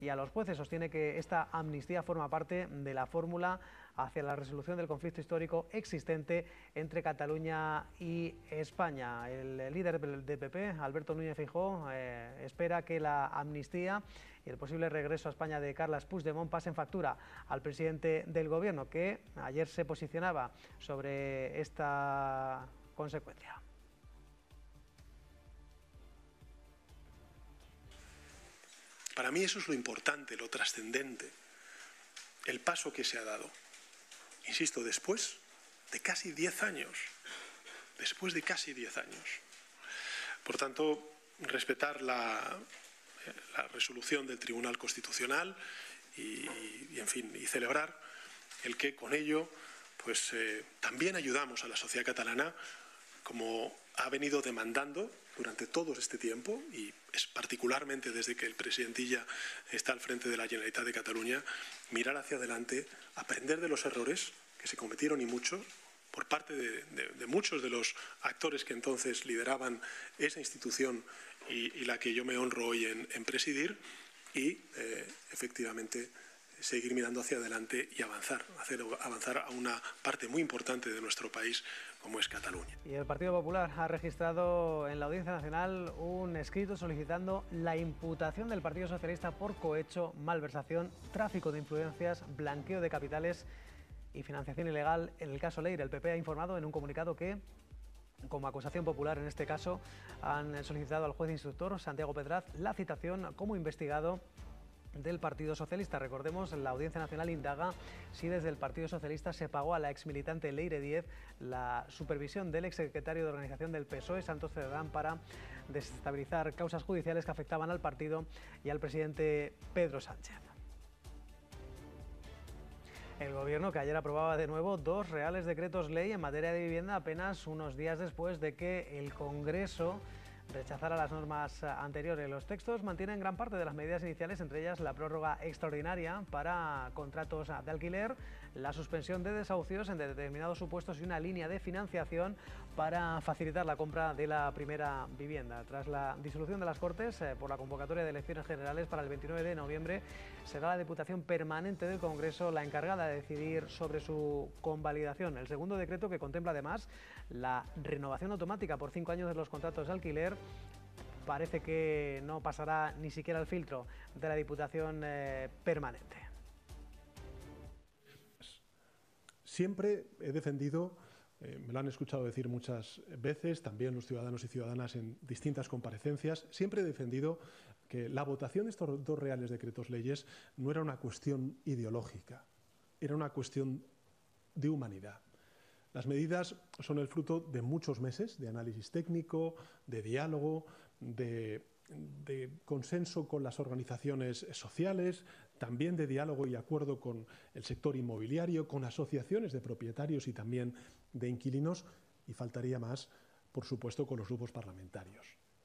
y a los jueces. Sostiene que esta amnistía forma parte de la fórmula hacia la resolución del conflicto histórico existente entre Cataluña y España. El líder del PP, Alberto Núñez Feijóo, espera que la amnistía y el posible regreso a España de Carles Puigdemont pasen factura al presidente del Gobierno, que ayer se posicionaba sobre esta consecuencia. Para mí eso es lo importante, lo trascendente, el paso que se ha dado. Insisto, después de casi 10 años. Después de casi 10 años. Por tanto, respetar la resolución del Tribunal Constitucional en fin, y celebrar el que con ello pues, también ayudamos a la sociedad catalana, como ha venido demandando durante todo este tiempo, y es particularmente desde que el presidente Illa está al frente de la Generalitat de Cataluña, mirar hacia adelante, aprender de los errores que se cometieron, y mucho, por parte de muchos de los actores que entonces lideraban esa institución y la que yo me honro hoy en presidir, y efectivamente seguir mirando hacia adelante y avanzar, hacer avanzar a una parte muy importante de nuestro país como es Cataluña. Y el Partido Popular ha registrado en la Audiencia Nacional un escrito solicitando la imputación del Partido Socialista por cohecho, malversación, tráfico de influencias, blanqueo de capitales y financiación ilegal en el caso Leire. El PP ha informado en un comunicado que, como acusación popular en este caso, han solicitado al juez instructor Santiago Pedraz la citación como investigado del Partido Socialista. Recordemos, la Audiencia Nacional indaga si desde el Partido Socialista se pagó a la exmilitante Leire Díez la supervisión del exsecretario de Organización del PSOE, Santos Cerdán, para desestabilizar causas judiciales que afectaban al partido y al presidente Pedro Sánchez. El Gobierno, que ayer aprobaba de nuevo 2 reales decretos ley en materia de vivienda, apenas unos días después de que el Congreso rechazara las normas anteriores. Los textos mantienen gran parte de las medidas iniciales, entre ellas la prórroga extraordinaria para contratos de alquiler, la suspensión de desahucios en determinados supuestos y una línea de financiación para facilitar la compra de la primera vivienda. Tras la disolución de las Cortes por la convocatoria de elecciones generales para el 29 de noviembre, será la Diputación Permanente del Congreso la encargada de decidir sobre su convalidación. El segundo decreto, que contempla además la renovación automática por 5 años de los contratos de alquiler, parece que no pasará ni siquiera el filtro de la Diputación Permanente. Siempre he defendido, me lo han escuchado decir muchas veces, también los ciudadanos y ciudadanas en distintas comparecencias, siempre he defendido que la votación de estos 2 reales decretos leyes no era una cuestión ideológica, era una cuestión de humanidad. Las medidas son el fruto de muchos meses de análisis técnico, de diálogo, de consenso con las organizaciones sociales, también de diálogo y acuerdo con el sector inmobiliario, con asociaciones de propietarios y también de inquilinos, y faltaría más, por supuesto, con los grupos parlamentarios.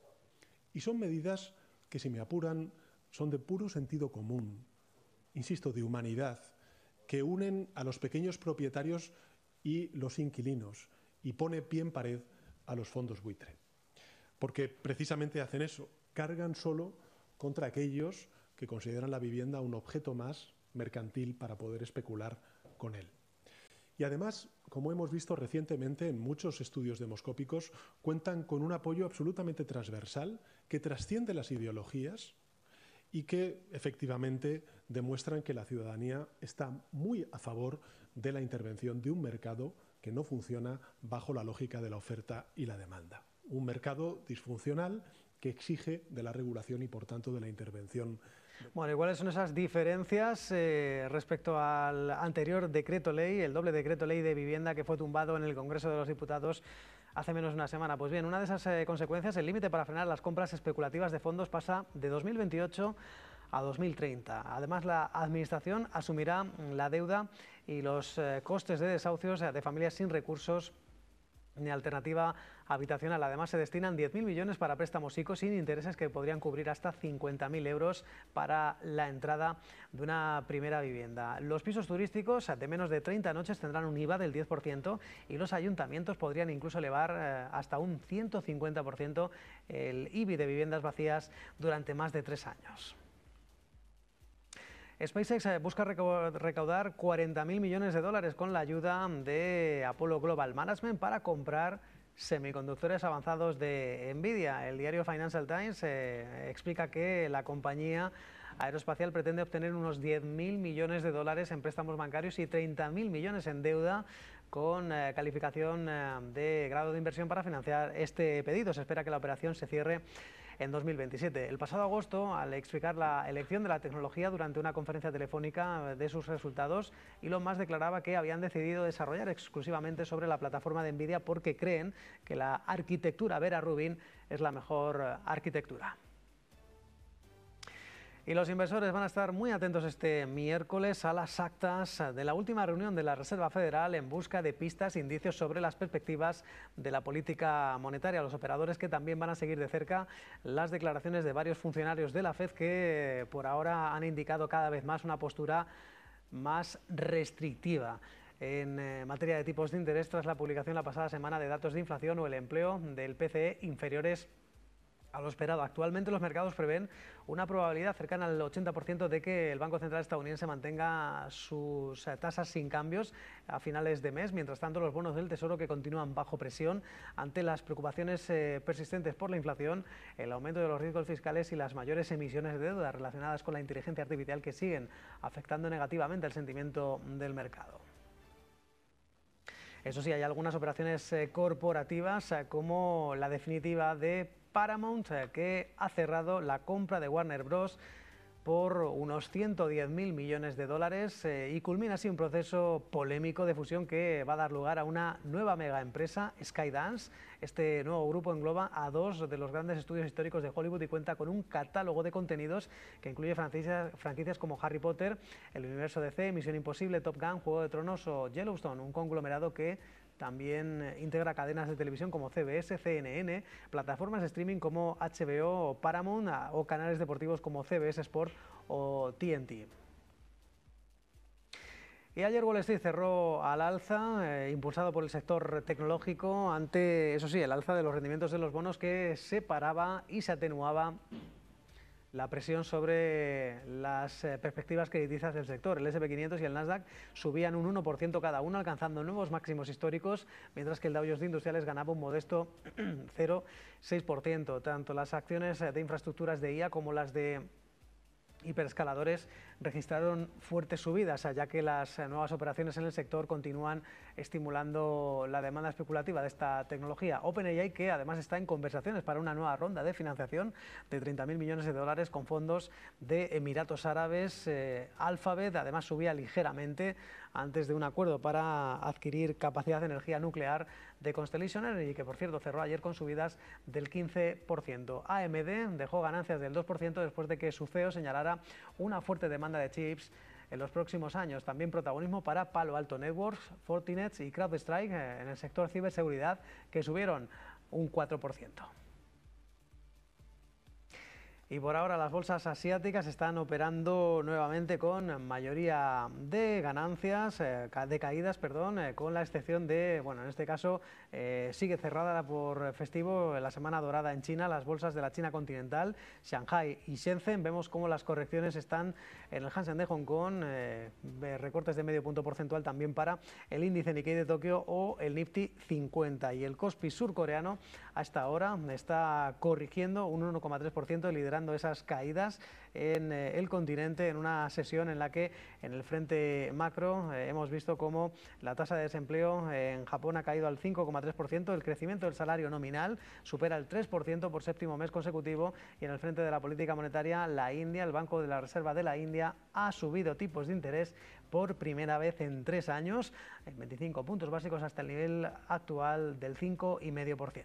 Y son medidas que, si me apuran, son de puro sentido común, insisto, de humanidad, que unen a los pequeños propietarios y los inquilinos, y pone pie en pared a los fondos buitre. Porque precisamente hacen eso, cargan solo contra aquellos que consideran la vivienda un objeto más mercantil para poder especular con él. Y además, como hemos visto recientemente en muchos estudios demoscópicos, cuentan con un apoyo absolutamente transversal que trasciende las ideologías y que efectivamente demuestran que la ciudadanía está muy a favor de la intervención de un mercado que no funciona bajo la lógica de la oferta y la demanda. Un mercado disfuncional que exige de la regulación y, por tanto, de la intervención. Bueno, ¿y cuáles son esas diferencias respecto al anterior decreto ley, el doble decreto ley de vivienda que fue tumbado en el Congreso de los Diputados hace menos de una semana? Pues bien, una de esas consecuencias, el límite para frenar las compras especulativas de fondos pasa de 2028 a 2030. Además, la Administración asumirá la deuda y los costes de desahucios de familias sin recursos ni alternativa habitacional. Además, se destinan 10.000 millones para préstamos ICO sin intereses que podrían cubrir hasta 50.000 euros para la entrada de una primera vivienda. Los pisos turísticos de menos de 30 noches tendrán un IVA del 10% y los ayuntamientos podrían incluso elevar hasta un 150% el IBI de viviendas vacías durante más de 3 años. SpaceX busca recaudar 40.000 millones de dólares con la ayuda de Apollo Global Management para comprar semiconductores avanzados de Nvidia. El diario Financial Times explica que la compañía aeroespacial pretende obtener unos 10.000 millones de dólares en préstamos bancarios y 30.000 millones en deuda con calificación de grado de inversión para financiar este pedido. Se espera que la operación se cierre en 2027. El pasado agosto, al explicar la elección de la tecnología durante una conferencia telefónica de sus resultados, Elon Musk declaraba que habían decidido desarrollar exclusivamente sobre la plataforma de Nvidia porque creen que la arquitectura Vera Rubin es la mejor arquitectura. Y los inversores van a estar muy atentos este miércoles a las actas de la última reunión de la Reserva Federal en busca de pistas e indicios sobre las perspectivas de la política monetaria. Los operadores que también van a seguir de cerca las declaraciones de varios funcionarios de la FED que por ahora han indicado cada vez más una postura más restrictiva en materia de tipos de interés tras la publicación la pasada semana de datos de inflación o el empleo del PCE inferiores a lo esperado. Actualmente los mercados prevén una probabilidad cercana al 80% de que el Banco Central estadounidense mantenga sus tasas sin cambios a finales de mes. Mientras tanto, los bonos del Tesoro que continúan bajo presión ante las preocupaciones persistentes por la inflación, el aumento de los riesgos fiscales y las mayores emisiones de deuda relacionadas con la inteligencia artificial que siguen afectando negativamente el sentimiento del mercado. Eso sí, hay algunas operaciones corporativas como la definitiva de Paramount, que ha cerrado la compra de Warner Bros. Por unos 110.000 millones de dólares y culmina así un proceso polémico de fusión que va a dar lugar a una nueva mega empresa, Skydance. Este nuevo grupo engloba a dos de los grandes estudios históricos de Hollywood y cuenta con un catálogo de contenidos que incluye franquicias como Harry Potter, el universo DC, Misión Imposible, Top Gun, Juego de Tronos o Yellowstone, un conglomerado que también integra cadenas de televisión como CBS, CNN, plataformas de streaming como HBO o Paramount o canales deportivos como CBS Sport o TNT. Y ayer Wall Street cerró al alza, impulsado por el sector tecnológico, ante, eso sí, el alza de los rendimientos de los bonos que separaba y se atenuaba la presión sobre las perspectivas crediticias del sector. El S&P 500 y el Nasdaq subían un 1% cada uno, alcanzando nuevos máximos históricos, mientras que el Dow Jones de Industriales ganaba un modesto 0,6%. Tanto las acciones de infraestructuras de IA como las de hiperescaladores registraron fuertes subidas, ya que las nuevas operaciones en el sector continúan estimulando la demanda especulativa de esta tecnología. OpenAI, que además está en conversaciones para una nueva ronda de financiación de 30.000 millones de dólares con fondos de Emiratos Árabes. Alphabet además subía ligeramente antes de un acuerdo para adquirir capacidad de energía nuclear de Constellation Energy, que por cierto cerró ayer con subidas del 15%. AMD dejó ganancias del 2% después de que su CEO señalara una fuerte demanda de chips en los próximos años. También protagonismo para Palo Alto Networks, Fortinet y CrowdStrike en el sector ciberseguridad, que subieron un 4%. Y por ahora las bolsas asiáticas están operando nuevamente con mayoría de ganancias, de caídas, con la excepción de, bueno, en este caso sigue cerrada por festivo la semana dorada en China, las bolsas de la China continental, Shanghai y Shenzhen. Vemos cómo las correcciones están en el Hansen de Hong Kong, recortes de medio punto porcentual también para el índice Nikkei de Tokio o el Nifty 50. Y el Kospi surcoreano hasta ahora está corrigiendo un 1,3%, liderando esas caídas en el continente en una sesión en la que en el frente macro hemos visto cómo la tasa de desempleo en Japón ha caído al 5,3%, el crecimiento del salario nominal supera el 3% por séptimo mes consecutivo y en el frente de la política monetaria la India, el Banco de la Reserva de la India ha subido tipos de interés por primera vez en 3 años, en 25 puntos básicos hasta el nivel actual del 5,5%.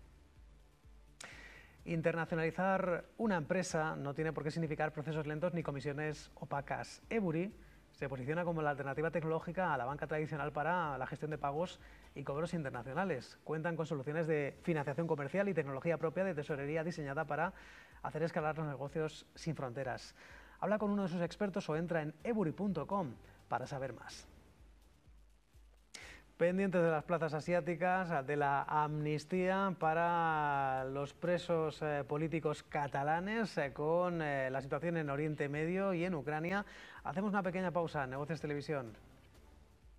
Internacionalizar una empresa no tiene por qué significar procesos lentos ni comisiones opacas. Ebury se posiciona como la alternativa tecnológica a la banca tradicional para la gestión de pagos y cobros internacionales. Cuentan con soluciones de financiación comercial y tecnología propia de tesorería diseñada para hacer escalar los negocios sin fronteras. Habla con uno de sus expertos o entra en ebury.com para saber más. Pendientes de las plazas asiáticas, de la amnistía para los presos políticos catalanes con la situación en Oriente Medio y en Ucrania. Hacemos una pequeña pausa en Negocios Televisión.